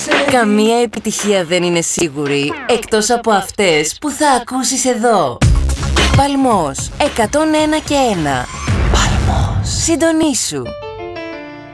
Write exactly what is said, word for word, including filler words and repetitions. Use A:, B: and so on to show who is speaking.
A: Καμία επιτυχία δεν είναι σίγουρη, εκτός από αυτές που θα ακούσεις εδώ. Παλμός εκατόν ένα και ένα. Παλμός. Συντονίσου.